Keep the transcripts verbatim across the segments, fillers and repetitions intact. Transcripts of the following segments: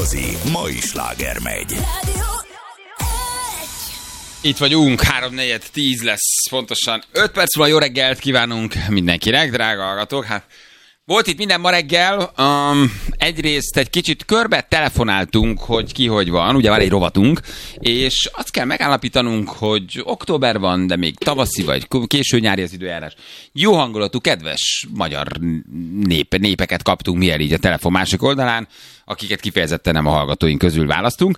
Igazi mai sláger megy. Itt vagyunk, három negyven tíz lesz, pontosan öt perc múlva jó reggelt kívánunk mindenkinek, drága hallgatók. Hát volt itt minden ma reggel, um, egyrészt egy kicsit körbe telefonáltunk, hogy ki hogy van, ugye van egy rovatunk, és azt kell megállapítanunk, hogy október van, de még tavaszi vagy késő nyári az időjárás. Jó hangulatú, kedves magyar nép, népeket kaptunk mi el így a telefon másik oldalán, akiket kifejezetten nem a hallgatóink közül választunk.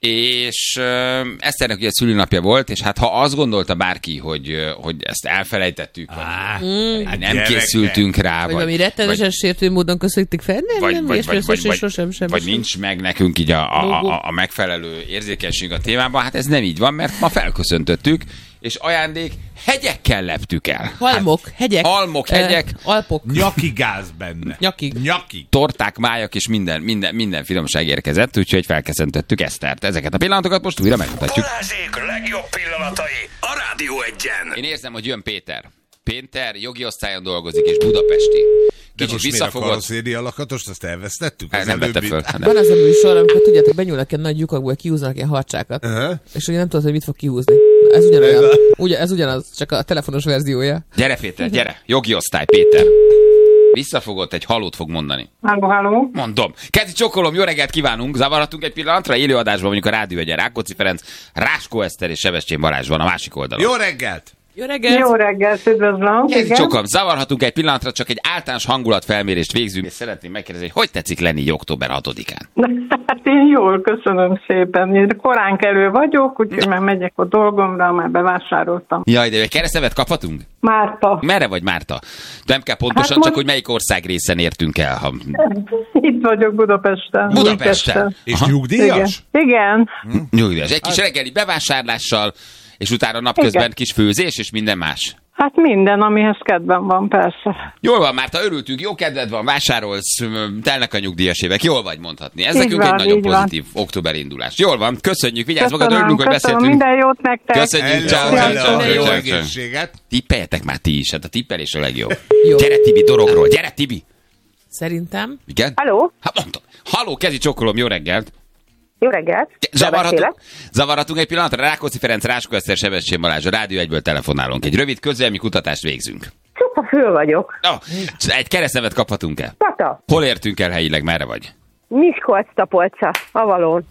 És uh, Eszternek ugye szülinapja volt, és hát ha azt gondolta bárki, hogy, hogy ezt elfelejtettük, ah, vagy hát nem készültünk rá, vagy valami rettenesen sértő módon köszönték fel, nem, vagy, nem, vagy, és vagy, vagy, vagy, sosem, sem, vagy sem. nincs meg nekünk így a, a, a, a megfelelő érzékenység a témában, hát ez nem így van, mert ma felköszöntöttük, és ajándék hegyekkel leptük el. Halmok, hát, hegyek. Almok, hegyek. Uh, alpok. Nyaki gáz benne. Nyaki. Nyaki. Torták, májak és minden, minden, minden finomság érkezett, úgyhogy felköszöntöttük Esztert. Ezeket a pillanatokat most újra megmutatjuk. Balázsék legjobb pillanatai a Rádió egyen. Én érzem, hogy jön Péter. Péter jogi osztályon dolgozik, és budapesti. De Kicsit most miért a visszafogott. karosszéria alakatost, azt elvesztettük? Ez nem vette föl. Hát Van az a műsor, amikor tudjátok, benyúlnak ilyen nagy lyukakból, kihúznak ilyen harcsákat. Uh-huh. És ugye nem tudod, hogy mit fog kihúzni. Na, ez ugyanolyan. Ugye, ez ugyanaz, csak a telefonos verziója. Gyere, Péter, gyere. Jogi osztály, Péter. Visszafogott, egy halót fog mondani. Halló, halló. Mondom. Kezi csokolom, jó reggelt kívánunk. Zavarhatunk egy pillanatra. Élőadásban mondjuk a Rádió egyen Rákóczi Ferenc, Ráskó Eszter és Sebestyén Balázs van a másik oldalon. Jó reggelt! Jó reggelt! Jó reggelt, üdvözlöm. Kezi csokolom, zavarhatunk egy pillanatra, csak egy általános hangulatfelmérést végzünk, és szeretném megkérdezni, hogy hogy tetszik lenni így október hatodikán? Hát én jól, köszönöm szépen. Én korán kelő vagyok, úgyhogy már megyek a dolgomra, már bevásároltam. Jaj, de egy keresztnevet kaphatunk? Márta. Merre vagy, Márta? Nem kell pontosan, Hát csak most- hogy melyik ország részen értünk el. Ha... Itt vagyok Budapesten. Budapesten. És Aha. nyugdíjas? Igen. Igen. Nyugdíjas. Egy kis reggeli bevásárlással, és utána napközben Igen. kis főzés, és minden más. Hát minden, amihez kedvem van, persze. Jól van, Márta, örültünk, jó kedved van, vásárolsz, telnek a nyugdíjas évek, jól vagy mondhatni. Ez Így nekünk van, egy nagyon így van. pozitív október indulás. Jól van, köszönjük, vigyázz magad, Köszönöm, örülünk, hogy köszönöm. beszéltünk. Minden jót nektek. Köszönjük, ciao, Hello, ciao, hello, ciao, hello, jó ciao, ciao. egészséget! Tippeljetek már ti is, hát a tippelés a legjobb. Jó. Gyere, Tibi, dorogról, gyere, Tibi! Szerintem. Igen? Halló? Hát mondtam. Halló, kezi csokolom, jó reggelt! Jó reggelt. Zavarhatunk, zavarhatunk egy pillanatra, Rákóczi Ferenc, Ráskó Eszter, Sebestyén Balázs, a Rádió egyből telefonálunk. Egy rövid közélmi kutatást végzünk. Csupa föl vagyok. No, egy keresztnevet kaphatunk-e? Tata. Hol értünk el helyileg, merre vagy? Miskolc-Tapolca. Avalon.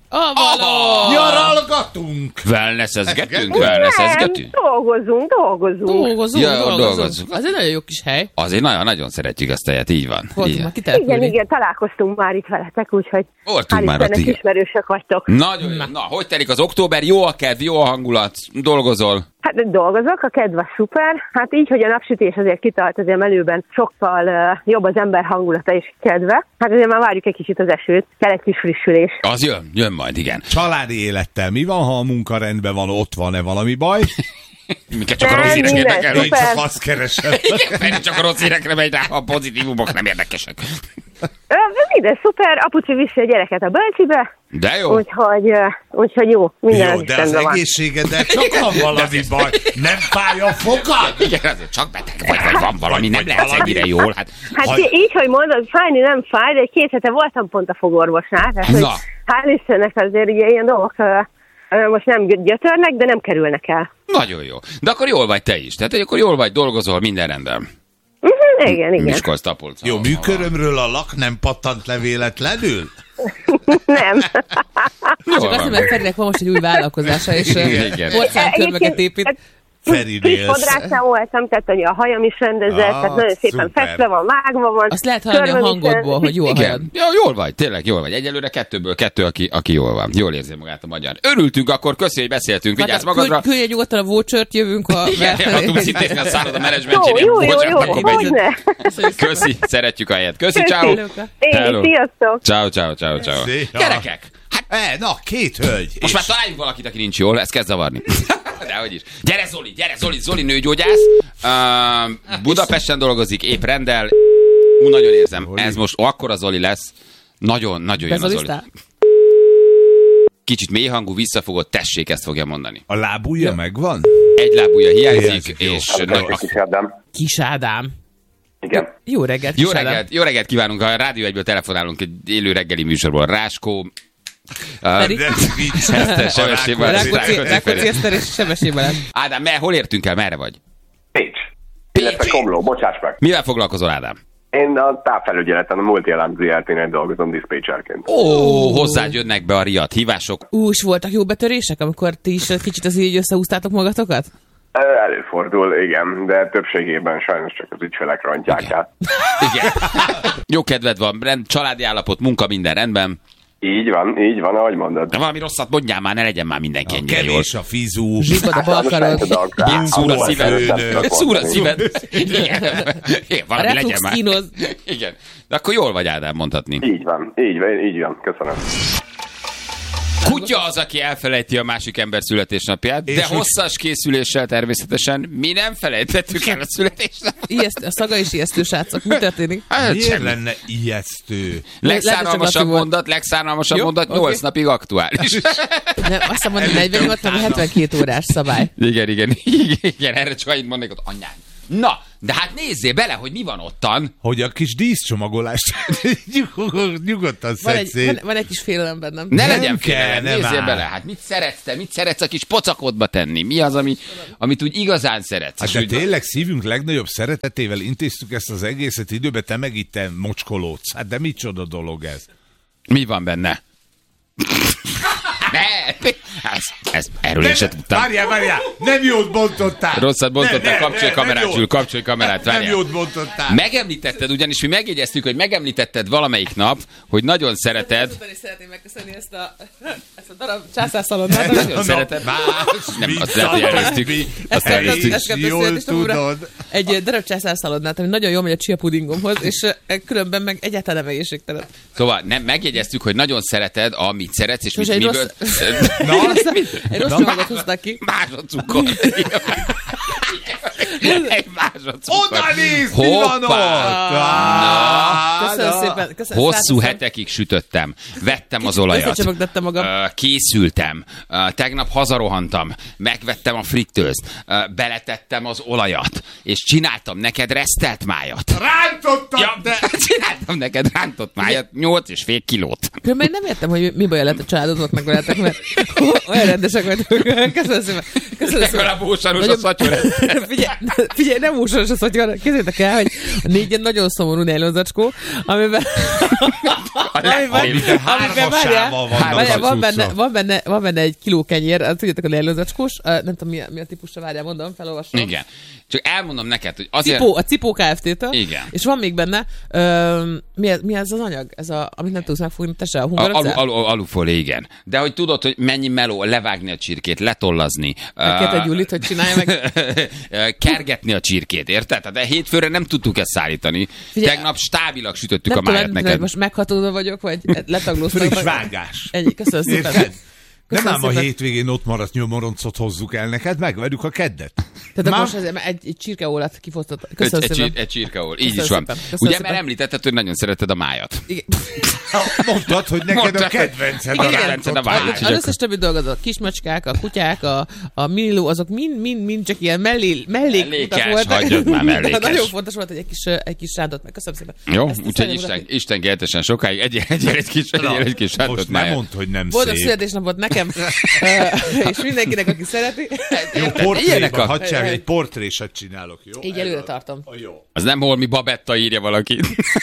Avalon! Nyaralgatunk! Wellness-ezgetünk? Wellness-ezgetünk? dolgozunk, dolgozunk. Dolgozunk, Ja, dolgozunk. dolgozunk. Az egy nagyon jó kis hely. Azért nagyon-nagyon szeretjük ezt a helyet, így van. Voltunk Igen. már Igen, kitelepülni. igen, találkoztunk már itt veletek, úgyhogy Voltunk hál' már ott, Istennek igen. ismerősök vagytok. Nagyon jó. Na, hogy telik az október? Jó a kedv, jó a hangulat, dolgozol? Hát dolgozok, a kedves szuper. Hát így, hogy a napsütés azért kitart, azért melőben sokkal uh, jobb az ember hangulata és kedve. Hát azért már várjuk egy kicsit az esőt, kell egy kis frissülés. Az jön, jön majd, igen. Családi élettel mi van, ha a munka rendben van, ott van-e valami baj? Minket csak a Nem, rossz hírek minden érdekelnek. Én szuper. csak azt keresem. Pedig csak a rossz hírekre megy rá, a pozitívumok nem érdekesek. Ö, minden szuper, apuci viszi a gyereket a bölcsibe, De jó. úgyhogy, uh, úgyhogy jó, minden Jó, az de az rendben van. egészségeddel csak van valami baj. Nem fáj a fogad? Igen, azért csak beteg vagy, vagy van valami, nem Vagy lehet valami. ennyire jól. Hát, Hát Ha- így, hogy mondod, fájni nem fáj, de két hete voltam pont a fogorvosnál, tehát hogy Na. hál' Istennek azért ugye ilyen dolgok uh, uh, most nem gyötörnek, de nem kerülnek el. nagyon jó. De akkor jól vagy te is. Tehát hogy akkor jól vagy, dolgozol, minden rendben. Uh-huh, igen, igen. Miskolc, Tapolca. Jó, műkörömről a lak nem pattant le véletlenül? Nem. Jól Csak azt van. mondom, hogy Ferinek van most egy új vállalkozása, és Igen. porcelánkönyveket épít. Feri Kis Nélsz. fodrászán voltam, tehát hogy a hajam is rendezett, Ah, tehát nagyon szépen szuper. festve van, vágva van. Azt lehet hallani a körmöm is hangodból, hogy jó a hajad. Igen. Ja, jól vagy, tényleg jól vagy. Egyelőre kettőből kettő, aki, aki jól van. Jól érzi magát a magyar. Örültünk akkor, köszi, hogy beszéltünk. Vigyázz magadra. Küldj egy nyugodtan a vouchert, jövünk a... Igen, ha tudsz intézni a szálloda Jó, menedzsmentjénél. jó, jó, jó, Bocsánat, akkor hogy megyünk. ne. Köszi, szeretjük a helyet. Köszi, Köszi. ciao. Én Hello. is, sziasztok. Ciao, ciao, ciao, ciao. Szia. Gyerekek, hát E, na, két hölgy. most már találjunk valakit, aki nincs jól, ez kezd zavarni. Dehogy is. Gyere Zoli, gyere Zoli, Zoli nőgyógyász. Uh, Budapesten dolgozik, épp rendel. Ú, nagyon érzem, Zoli. ez most akkora Zoli lesz. Nagyon, nagyon jön a Zoli. Bezoliztál? Kicsit mélyhangú, visszafogott, tessék, ezt fogja mondani. A lábujja megvan? Egy lábúja hiányzik, Hiányzik, jó. és... Na, Kis Ádám. Kis Ádám. Igen. Jó reggelt, Jó kis Ádám. reggelt, jó reggelt kívánunk, a Rádió egyből telefonálunk egy élő reggeli műsorból. Ráskó, Pedig- Eszter, Sebessé Balázs, Rákóczi Rákóczi Rákóczi Feri. Eszter és Sebessé Balázs. Ádám, me, hol értünk el, merre vagy? Pécs. Illetve Komló, bocsáss meg. Mivel foglalkozol, Ádám? Én a távfelügyeleten, a Multi-Alarm Zé Er Té-nél dolgozom diszpécserként. Ó, hozzád jönnek be a riadt hívások. Ú, és voltak jó betörések, amikor ti is kicsit az így összehúztátok magatokat? Ö, Előfordul, igen, de többségében sajnos csak az ügyfelek rontják Igen. át. Igen. Jó kedved van, rend, családi állapot, munka, minden rendben. Így van, így van, ahogy mondod. De valami rosszat mondjál már, ne legyen már mindenki A ennyire jól. kevés a fizú. Zsibad a Sajnos nem balkarod. tudok rá. Igen, szúr a Ahol szíved. előtt nem tudok Szúr a mondani. szíved. Igen. Igen, A valami legyen reflux már. kínoz. Igen. De akkor jól vagy, Ádám, mondhatni. Így van, így van, így van, köszönöm. Kutya az, aki elfelejti a másik ember születésnapját, de És hogy- hosszas készüléssel természetesen mi nem felejtettük el a születésnapját. Ijeszt, a szaga is ijesztő, srácok. Mi történik? Hát, Miért semmi. lenne ijesztő? Legszánalmasabb Laci volt. mondat, legszánalmasabb Jó, mondat, oké. nyolc napig aktuális. Nem, azt hiszem, hogy negyvennyolc, hanem hetvenkét órás szabály. Igen, igen, igen, igen, erre csak annyit mondnék, hogy anyád. Na, de hát nézzél bele, hogy mi van ottan. Hogy a kis díszcsomagolást nyugod- nyugodtan Van szedd egy, szét. van, van egy kis félelem bennem. Ne Nem legyen kell, félelem, nem nézzél áll. bele. Hát mit szeretsz te, mit szeretsz a kis pocakodba tenni? Mi az, ami, amit úgy igazán szeretsz? Hát És de úgy, tényleg szívünk legnagyobb szeretetével intéztük ezt az egészet időbe, te meg itt te mocskolódsz. Hát de micsoda dolog ez? mi van benne? Ne! Ez, ez, erről én sem tudtam. Várjál, várjál! Nem jót bontottál! Rosszat bontottál, Ne, ne, kapcsolj ne, kamerát, nem Zsül, jót. kapcsolj kamerát, Nem várjál. jót bontottál. Megemlítetted, ugyanis mi megjegyeztük, hogy megemlítetted valamelyik nap, hogy nagyon szereted, Ezután is szeretném megköszönni ezt a, ezt a darab császárszalonnát. nagyon szereted. Más, Nem, mint azt lehet, hogy elnéztük. Ezt Azt elnéztük. ezt kaptam jól születésnapomra. tudod. Egy darab császárszalonnát, ami nagyon jól megy a chia pudingomhoz, és eh, különben meg egyáltalán nem egészségtelen. Szóval nem, megjegyeztük, hogy nagyon szereted, amit szeretsz, és mit, egy miből... rossz, Na, egy rossz csomagot hoztak ki. másodcukor. Egy másodcukor. Oda nézd, mi van ott! Na. Köszönöm szépen. Köszönöm, Hosszú látom. hetekig sütöttem. Vettem az olajat. összecsomagoltam magam. Ö, Készültem. Ö, Tegnap hazarohantam. Megvettem a frittőzt. Ö, Beletettem az olajat. És csináltam neked resztelt májat. Rántottad, Ja, de... csináltam neked rántott májat, nyolc és fél kilót. Különben én nem értem, hogy mi baj lett a családodoknak veletek, mert olyan rendesek vagytok. Köszönöm szépen. Köszönöm szépen. Legalább ósaros a Nagyon- szatyor. Figyelj, figyelj, nem úszoros a szatyor. Képzeljétek el, hogy a négyen nagyon szomorú nejlonzacskó, amiben... amiben, Amiben amiben várjál, hármasával vannak várjál, a van, benne, cuccok. van, benne, van benne egy kiló kenyér, az tudjátok a nejlonzacskós, nem tudom mi a, mi a típusra, várjál, mondom, felolvasom. Igen. Csak elmondom neked, hogy azért... Cipó, a Cipó Kft-től. Igen. És van még benne, ö, mi, ez, mi ez az anyag? Ez a, amit nem tudsz megfogni, te se, a A- hungarocell? Alu, alu, alufólia, igen. De hogy tudod, hogy mennyi meló, levágni a csirkét, letollazni. Megkérte uh, Gyulit, hogy csinálja meg. kergetni a csirkét, érted? De hétfőre nem tudtuk ezt szállítani. Figyelj, Tegnap stábilag sütöttük Nem a májat tudom, nem tudom, neked. hogy most meghatódva vagyok, vagy letaglóztak. Friss vagy- vágás. Ennyi, köszönöm szépen. Érted? Nem Köszönöm ám a szépen. hétvégén ott maradt nyomoroncot hozzuk el neked, megverjük a keddet. Tehát Már- most azért egy, egy csirkeólat kifosztott. Egy, Köszönöm egy, szépen. csír, egy csirkaól. Így Köszönöm is van. szépen. Köszönöm Ugye, szépen. mert említetted, hogy nagyon szereted a májat. Igen. Mondtad, hogy neked Mondta. a kedvenced A a kedvenced a rántott vágy. máj. Úgyhogy Az akkor- összes többi dolgot, a kismacskák, a kutyák, a, a miniló, azok mind, mind, mind csak ilyen mellé, mellékutak Mellékes, voltak. hagyjad már, mellékes. De nagyon fontos volt, hogy egy kis, egy kis rándot meg. Köszönöm szépen. Jó, Ezt úgyhogy szeretném Isten, mutatni. Isten keltesen sokáig. Egy, egy, egy kis, egy, egy kis Most rántott nem májat. mondd, hogy nem Boldog szép. születésnapot nekem, ö, és mindenkinek, aki szereti. Jó, Ilyenek portréban, a- hagyjál, egy portréset csinálok, jó? Így előre tartom. Jó. Az nem holmi babetta írja valaki.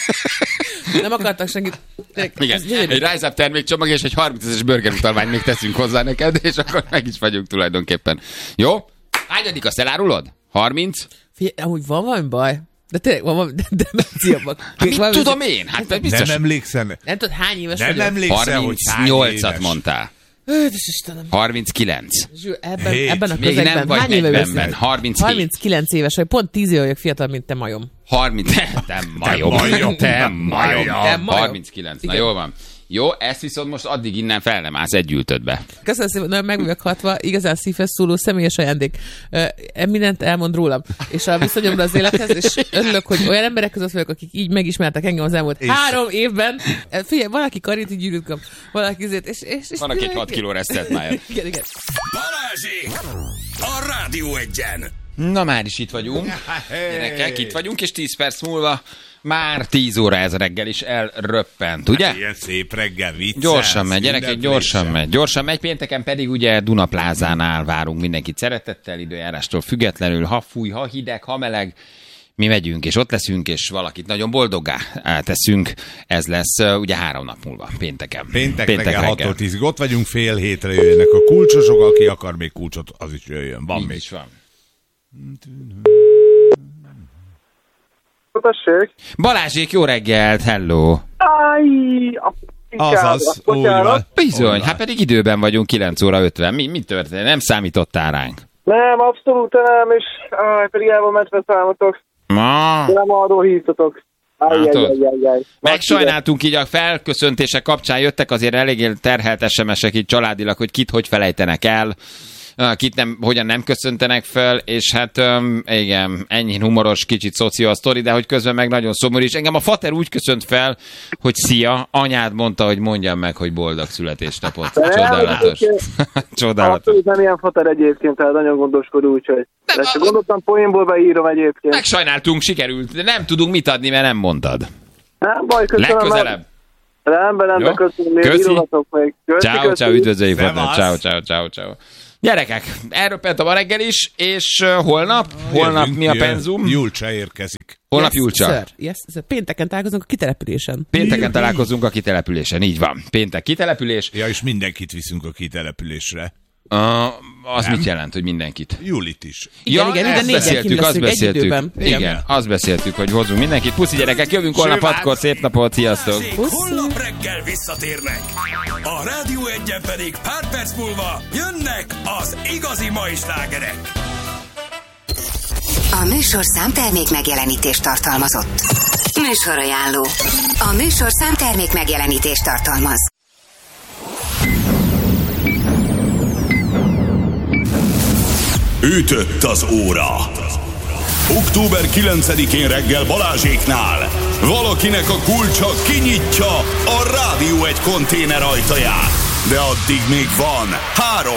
Nem akartak senkit. Igen, Ez gyönyörű. egy Rise Up termékcsomag és egy harminc burger utalványt még teszünk hozzá neked, és akkor meg is vagyunk tulajdonképpen. Jó? Hányadik, azt elárulod? harminc? Figyelj, amúgy van valami baj? De tényleg van valami demenciabbak. Hát mit tudom én? Hát Nem biztos emlékszem. Nem tudod, hány éves Nem vagyok? emlékszel, hogy hány harmincnyolcat éves. mondtál. Ötös Istenem. harminckilenc. Zsül, ebben, Hét. ebben a Még közegben nem vagy hány éve negyvenben, jössz? harminchét. harminckilenc éves vagy, pont tíz éve vagyok fiatal, mint te majom. harminc. Te majom. majom. Te majom. Te majom. harminckilenc. Na Igen. jól van. Jó, ezt viszont most addig innen fel nem állsz egy ültödbe. Köszönöm szépen, nagyon meg vagyok hatva, igazán szívhez szóló személyes ajándék. Ö, mindent elmond rólam, és a viszonyomra az élethez, és örülök, hogy olyan emberek között vagyok, akik így megismertek engem az elmúlt És- három évben. Figyelj, valaki karinti gyűrűt kap, valaki zét, és, és, és Van aki egy hat kiló resztelt májat. Igen, igen. Balázsék! A Rádió Egyen! Na már is itt vagyunk. Gyerekek, itt vagyunk, és tíz perc múlva már tíz óra ez a reggel is elröppent, ugye? Hát ilyen szép reggel, viccelsz. Gyorsan megy, gyerekek, gyorsan megy. Gyorsan megy, pénteken pedig ugye Dunaplázánál várunk mindenkit szeretettel, időjárástól függetlenül, ha fúj, ha hideg, ha meleg, mi megyünk, és ott leszünk, és valakit nagyon boldoggá teszünk. Ez lesz ugye három nap múlva, pénteken. Péntek, Péntek reggel reggel. hattól tízig ott vagyunk, fél hétre jöjjenek a kulcsosok, aki akar még kulcsot, az is jöjjön. Van Így még. is van. Tessék. Balázsék, jó reggelt, hello! Áj, a Azaz, úgy van. Bizony, Úgy hát pedig időben vagyunk, kilenc óra ötven. Mi, mi történt? Nem számítottál ránk? Nem, abszolút nem, és áj, pedig el van mentve számotok. Ma. Nem arról hívtatok. Ájjjjjjjjjjj. Megsajnáltunk így a felköszöntések kapcsán, jöttek azért eléggé terhelt es em esek így családilag, hogy kit hogy felejtenek el, kit nem, hogyan nem köszöntenek fel, és hát um, igen, ennyi humoros, kicsit szoció sztori, de hogy közben meg nagyon szomorú is. Engem a fater úgy köszönt fel, hogy szia, anyád mondta, hogy mondjam meg, hogy boldog születésnapot. Csodálatos. Csodálatos. Abszolút nem ilyen fater egyébként, tehát nagyon gondoskodó, úgyhogy. Nem, Ezt a- gondoltam, poénból beírom egyébként. Megsajnáltunk, sikerült, de nem tudunk mit adni, mert nem mondtad. Nem baj, köszönöm. Legközelebb. Rendben, rendben, Jó? köszönöm. Még Köszi. írogatok még. Köszi, Ciao, köszi. ciao, üdvözöljük Szevasz. Fater. Ciao, ciao, ciao, ciao. Gyerekek, elröppent a ma reggel is, és uh, holnap, holnap Jövünk, mi a jön. penzum? Julcsa érkezik. Holnap Yes, Julcsa. sir. Yes, sir. Pénteken találkozunk a kitelepülésen. Pénteken találkozunk a kitelepülésen, így van. Péntek kitelepülés. Ja, és mindenkit viszünk a kitelepülésre. Uh, az Nem? mit jelent, hogy mindenkit? Julit is. Igen, igen, ezt minden négyen beszéltük, kint azt leszünk egy beszéltük. időben. Igen. Igen. igen, azt beszéltük, hogy hozunk mindenkit. Puszi gyerekek, jövünk holnap Sővár. hatkor, szép napot, sziasztok! Holnap reggel visszatérnek. A Rádió Egyen pedig pár perc múlva jönnek az igazi mai slágerek. A műsor számtermék megjelenítést tartalmazott. Műsorajánló. A műsor számtermék megjelenítést tartalmaz. Ütött az óra. október kilencedikén reggel Balázséknál valakinek a kulcsa kinyitja a Rádió egy konténer ajtaját. De addig még van három